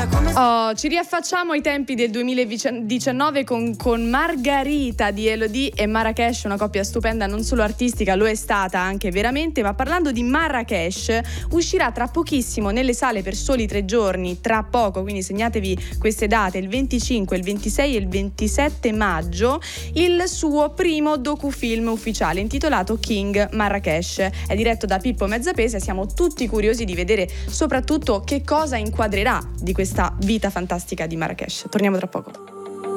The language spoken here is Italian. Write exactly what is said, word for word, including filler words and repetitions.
Oh, ci riaffacciamo ai tempi del duemiladiciannove con, con Margarita di Elodie e Marrakesh, una coppia stupenda, non solo artistica, lo è stata anche veramente. Ma parlando di Marrakesh, uscirà tra pochissimo nelle sale per soli tre giorni, tra poco, quindi segnatevi queste date, il venticinque, il ventisei e il ventisette maggio, il suo primo docufilm ufficiale intitolato King Marrakesh. È diretto da Pippo Mezzapese e siamo tutti curiosi di vedere soprattutto che cosa inquadrerà di questa vita fantastica di Marrakesh. Torniamo tra poco.